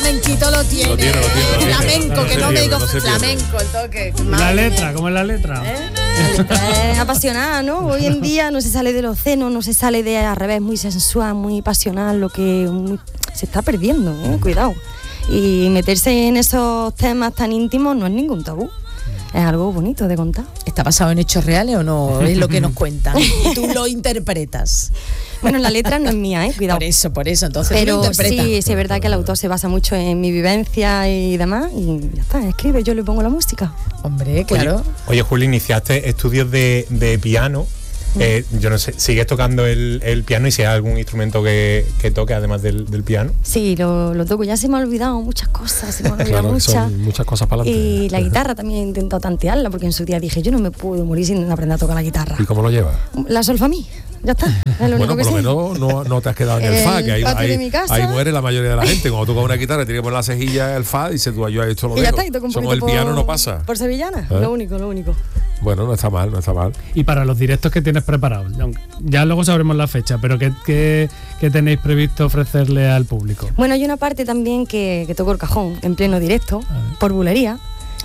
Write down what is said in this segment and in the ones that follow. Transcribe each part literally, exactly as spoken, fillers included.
flamenquito lo tiene. Lo tiene, lo tiene, lo tiene. Flamenco, No que se no me pierde, digo no se pierde. flamenco, el toque. La Madre letra, mía. ¿cómo es la letra? ¿Eh? La letra es apasionada, ¿no? Hoy en día no se sale de los senos, no se sale de al revés, muy sensual, muy pasional, lo que muy- se está perdiendo, ¿eh? Cuidado. Y meterse en esos temas tan íntimos no es ningún tabú. Es algo bonito de contar. ¿Está basado en hechos reales o no? Es lo que nos cuentan. Y tú lo interpretas. Bueno, la letra no es mía, ¿eh? Cuidado. Por eso, por eso. Entonces tú Pero lo interpretas. sí, sí, es verdad que el autor se basa mucho en mi vivencia y demás, y ya está, escribe, yo le pongo la música. Hombre, claro. Oye, Juli, iniciaste estudios de, de piano. Eh, yo no sé, ¿sigues tocando el, el piano y si hay algún instrumento que, que toque además del, del piano? Sí, lo, lo toco, ya se me ha olvidado muchas cosas, se me han olvidado Claro, muchas. son muchas cosas para adelante. Y la guitarra también he intentado tantearla, porque en su día dije, yo no me puedo morir sin aprender a tocar la guitarra. ¿Y cómo lo llevas? La sol fa mi, ya está, es lo Bueno, único que por lo sé. menos no, no te has quedado en el El fa, que ahí, patio de ahí, mi casa. ahí muere la mayoría de la gente. Cuando toca una guitarra, tiene que poner la cejilla, el fa, y dice tú, yo esto lo Y ya dejo. está, y toco un Somos poquito el piano por- no pasa. Por sevillana, ¿Eh? lo único, lo único. Bueno, no está mal, no está mal. Y para los directos que tienes preparados, ya luego sabremos la fecha, pero ¿qué, qué, qué tenéis previsto ofrecerle al público? Bueno, hay una parte también que, que toco el cajón en pleno directo, por bulería.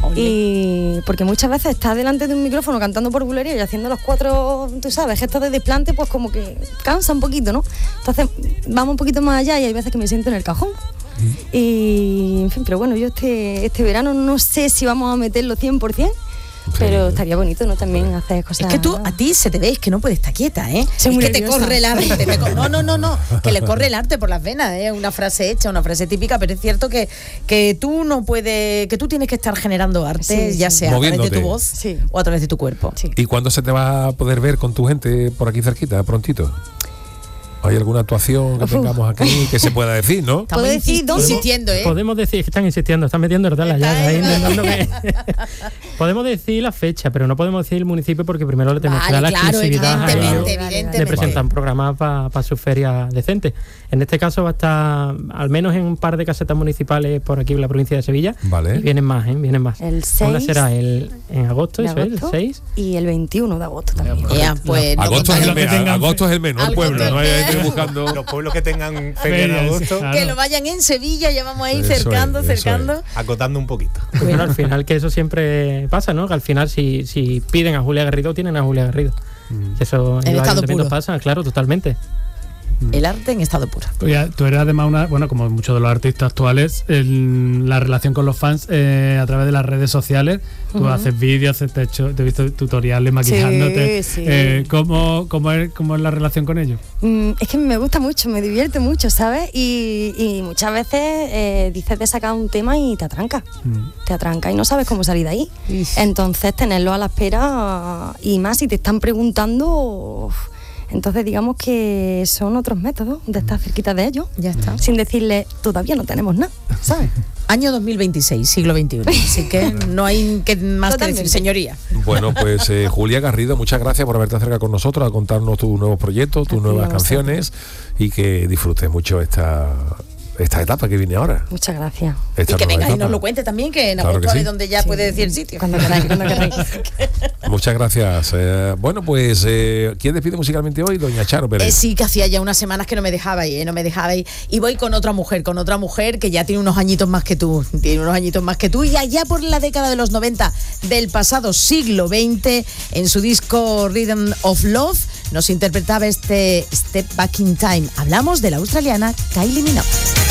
Y porque muchas veces estás delante de un micrófono cantando por bulería y haciendo los cuatro, tú sabes, gestos de desplante, pues como que cansa un poquito, ¿no? Entonces vamos un poquito más allá y hay veces que me siento en el cajón. Y, en fin, pero bueno, yo este, este verano no sé si vamos a meterlo cien por ciento, pero estaría bonito, ¿no? También hacer cosas... Es que tú, a ti se te ve, es que no puedes estar quieta, ¿eh? Soy es muy que te nerviosa. corre el arte. te co- no, no, no, no. Que le corre el arte por las venas, ¿eh? Una frase hecha, una frase típica, pero es cierto que, que tú no puedes, que tú tienes que estar generando arte, Sí, ya sí. sea a través de Moviéndote. tu voz Sí. o a través de tu cuerpo. Sí. ¿Y cuándo se te va a poder ver con tu gente por aquí cerquita, prontito? ¿Hay alguna actuación que Uf. tengamos aquí que se pueda decir, no? Estamos ¿Puedo decir insi- dónde? insistiendo, ¿eh? Podemos decir, que están insistiendo, están metiendo la Está llaga ahí, ahí. intentando que... Podemos decir la fecha, pero no podemos decir el municipio porque primero le tenemos que dar Vale, la claro, exclusividad a ellos evidentemente, ellos. evidentemente. de presentar un programa para su feria decente. En este caso va a estar al menos en un par de casetas municipales por aquí en la provincia de Sevilla. Vale. Y vienen más, ¿eh? Vienen más. El Una seis será el, en agosto, de eso es, el agosto seis. y el veintiuno de agosto también. Ya, pues, no Agosto es, el contaremos- mes, que tengan agosto es el mes, no el Algo pueblo. que- No hay que ir buscando. Los pueblos que tengan feria en Ferias, agosto, claro. Que lo vayan en Sevilla, ya vamos ahí Eso es, cercando, eso es. cercando. acotando un poquito. Bueno, al final que eso siempre pasa, ¿no? Que al final si, si piden a Julia Garrido, tienen a Julia Garrido. Eso En los estado ayuntamientos puro. pasa, claro, totalmente. El arte en estado puro. Tú, ya- tú eres además una, bueno, como muchos de los artistas actuales, el- la relación con los fans eh, a través de las redes sociales. Tú haces vídeos, haces- te, he hecho- te he visto tutoriales maquillándote. Sí, sí. Eh, ¿cómo, cómo, es, ¿Cómo es la relación con ellos? Mm, es que me gusta mucho, me divierte mucho, ¿sabes? Y, y muchas veces eh, dices de sacar un tema y te atranca. Te atranca y no sabes cómo salir de ahí. Entonces, tenerlo a la espera y más si te están preguntando. uf, Entonces, digamos que son otros métodos de estar cerquita de ellos. Ya está. Sin decirle, todavía no tenemos nada, ¿sabes? Año dos mil veintiséis, siglo veintiuno. Así que no hay que más que Totalmente. decir, señoría. Bueno, pues eh, Julia Garrido, muchas gracias por haberte acercado con nosotros a contarnos tus nuevos proyectos, tus A ti, nuevas a vosotros. canciones y que disfrutes mucho esta, esta etapa que viene ahora. Muchas gracias. Y Esta que nueva venga y etapa. nos lo cuente también, que en Claro agosto que sí. es donde ya Sí. puede decir el sitio. Cuando queráis, cuando queráis. Muchas gracias. Eh, bueno, pues, eh, ¿quién despide musicalmente hoy? Doña Charo Pérez. Eh, sí, que hacía ya unas semanas que no me dejabais, ¿eh? No me dejabais. Y voy con otra mujer, con otra mujer que ya tiene unos añitos más que tú. Tiene unos añitos más que tú. Y allá por la década de los noventa del pasado siglo veinte, en su disco Rhythm of Love, nos interpretaba este Step Back in Time. Hablamos de la australiana Kylie Minogue.